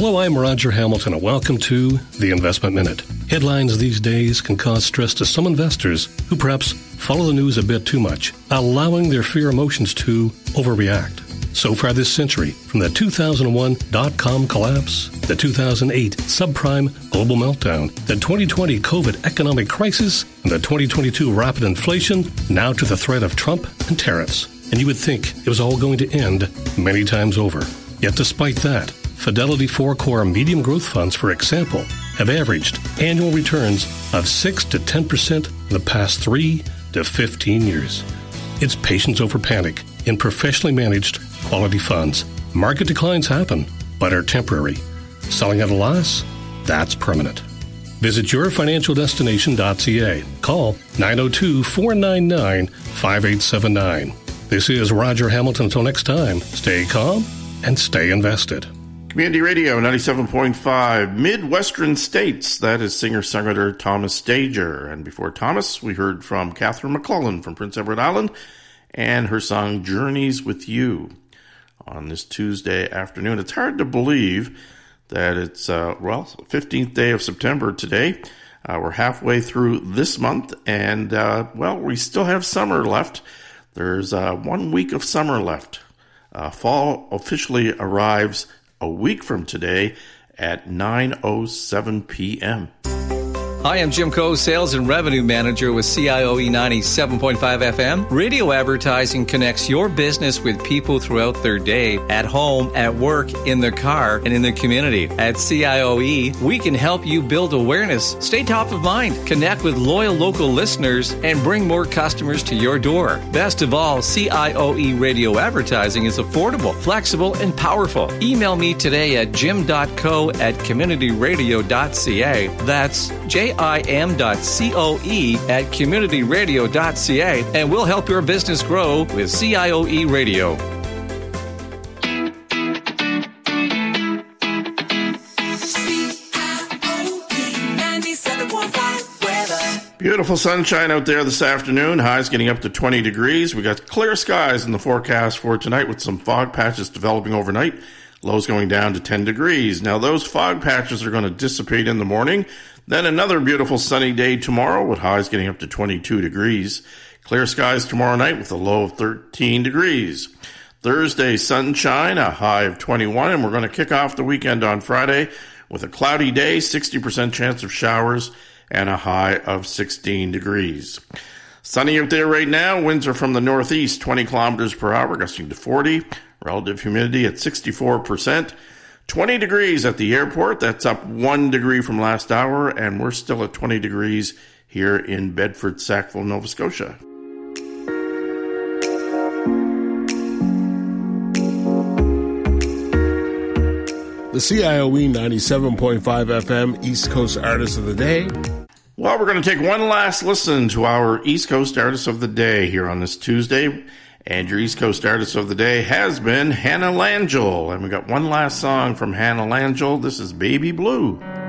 Hello, I'm Roger Hamilton, and welcome to The Investment Minute. Headlines these days can cause stress to some investors who perhaps follow the news a bit too much, allowing their fear emotions to overreact. So far this century, from the 2001 dot-com collapse, the 2008 subprime global meltdown, the 2020 COVID economic crisis, and the 2022 rapid inflation, now to the threat of Trump and tariffs. And you would think it was all going to end many times over. Yet despite that, Fidelity 4 Core medium growth funds, for example, have averaged annual returns of 6 to 10% in the past 3 to 15 years. It's patience over panic in professionally managed quality funds. Market declines happen, but are temporary. Selling at a loss? That's permanent. Visit yourfinancialdestination.ca. Call 902-499-5879. This is Roger Hamilton. Until next time, stay calm and stay invested. Community Radio 97.5, Midwestern States. That is singer-songwriter Thomas Stager. And before Thomas, we heard from Catherine McClellan from Prince Edward Island and her song Journeys with You on this Tuesday afternoon. It's hard to believe that it's, 15th day of September today. We're halfway through this month, and, we still have summer left. There's 1 week of summer left. Fall officially arrives a week from today at 9:07 p.m. Hi, I'm Jim Coe, Sales and Revenue Manager with CIOE 97.5 FM. Radio advertising connects your business with people throughout their day, at home, at work, in their car, and in the community. At CIOE, we can help you build awareness, stay top of mind, connect with loyal local listeners, and bring more customers to your door. Best of all, CIOE radio advertising is affordable, flexible, and powerful. Email me today at jim.coe@communityradio.ca. That's jim.coe@communityradio.ca, and we'll help your business grow with CIOE Radio. Beautiful sunshine out there this afternoon. Highs getting up to 20 degrees. We got clear skies in the forecast for tonight with some fog patches developing overnight. Lows going down to 10 degrees. Now, those fog patches are going to dissipate in the morning. Then another beautiful sunny day tomorrow with highs getting up to 22 degrees. Clear skies tomorrow night with a low of 13 degrees. Thursday, sunshine, a high of 21, and we're going to kick off the weekend on Friday with a cloudy day, 60% chance of showers, and a high of 16 degrees. Sunny out there right now. Winds are from the northeast, 20 kilometers per hour, gusting to 40. Relative humidity at 64%. 20 degrees at the airport. That's up 1 degree from last hour, and we're still at 20 degrees here in Bedford, Sackville, Nova Scotia. The CIOE 97.5 FM East Coast Artist of the Day. Well, we're going to take one last listen to our East Coast Artist of the Day here on this Tuesday. And your East Coast Artist of the Day has been Hannah Langell. And we got one last song from Hannah Langell. This is Baby Blue.